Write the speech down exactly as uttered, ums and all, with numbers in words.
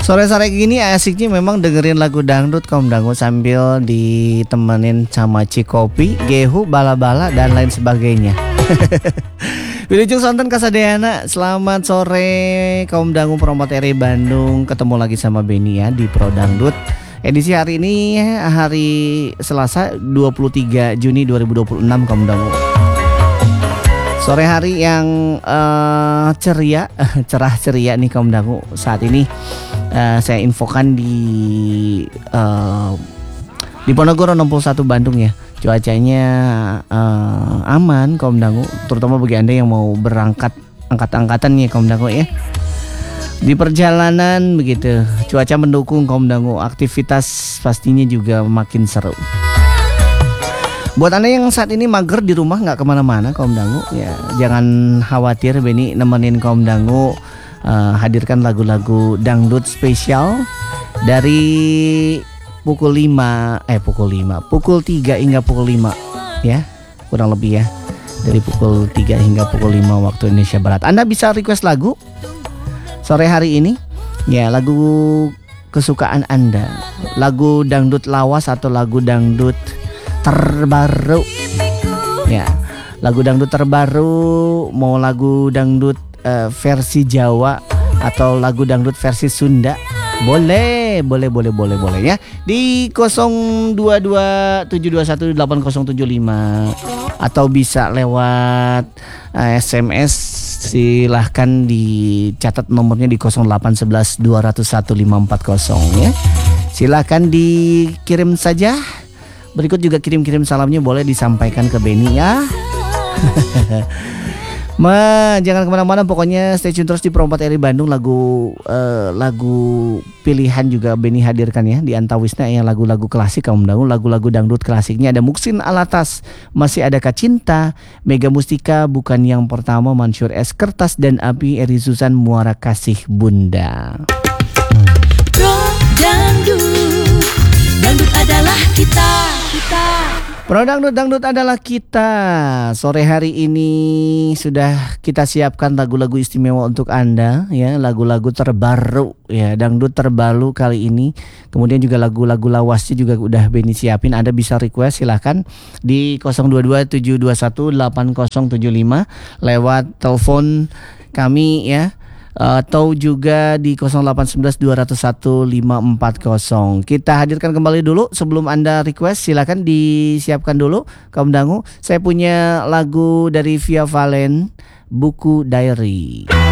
Sore-sore gini asiknya memang dengerin lagu dangdut kaum dangu sambil ditemenin sama cikopi, gehu, bala-bala dan lain sebagainya. Wilujeng sonten kasadeana, selamat sore kaum dangu promote R I Bandung. Ketemu lagi sama Benny ya di Pro Dangdut. Edisi hari ini hari Selasa dua puluh tiga Juni dua ribu dua puluh enam kaum dangu. Sore hari yang uh, ceria, cerah ceria nih kaum dangu. Saat ini uh, saya infokan di uh, di Ponorogo enam puluh satu Bandung ya. Cuacanya uh, aman kaum dangu, terutama bagi Anda yang mau berangkat angkat-angkatan nih kaum dangu ya. Di perjalanan begitu, cuaca mendukung kaum dangu, aktivitas pastinya juga makin seru. Buat Anda yang saat ini mager di rumah nggak kemana-mana kaum dangu ya, jangan khawatir, Benny nemenin kaum dangu uh, hadirkan lagu-lagu dangdut spesial dari pukul lima eh pukul lima pukul tiga hingga pukul lima ya, kurang lebih ya, dari pukul tiga hingga pukul lima waktu Indonesia Barat. Anda bisa request lagu sore hari ini ya, lagu kesukaan Anda, lagu dangdut lawas atau lagu dangdut terbaru ya, lagu dangdut terbaru, mau lagu dangdut uh, versi Jawa atau lagu dangdut versi Sunda, boleh boleh boleh boleh boleh ya, di nol dua dua tujuh dua satu delapan nol tujuh lima atau bisa lewat uh, S M S, silahkan dicatat nomornya di nol delapan satu satu dua nol satu lima empat nol ya, silahkan dikirim saja. Berikut juga kirim-kirim salamnya boleh disampaikan ke Benny ya. Ma, jangan kemana-mana, pokoknya stay tune terus di Pro empat R I Bandung. Lagu uh, lagu pilihan juga Benny hadirkan ya di Antawisna yang lagu-lagu klasik kaum dangu, lagu-lagu dangdut klasiknya ada Muksin Alatas, Masih Adakah Cinta, Mega Mustika, Bukan Yang Pertama, Mansur S, Kertas dan Api, Eri Susan, Muara Kasih Bunda. Pro Dangdut, dangdut adalah kita, kita. Pro Dangdut, dangdut adalah kita. Sore hari ini sudah kita siapkan lagu-lagu istimewa untuk Anda ya, lagu-lagu terbaru ya, dangdut terbaru kali ini. Kemudian juga lagu-lagu lawasnya juga udah Benny siapin. Anda bisa request silahkan di nol dua dua tujuh dua satu delapan nol tujuh lima lewat telepon kami ya, atau juga di nol delapan satu satu dua nol satu lima empat nol. Kita hadirkan kembali dulu. Sebelum Anda request, silakan disiapkan dulu kaum dangu. Saya punya lagu dari Via Valen, Buku Diary.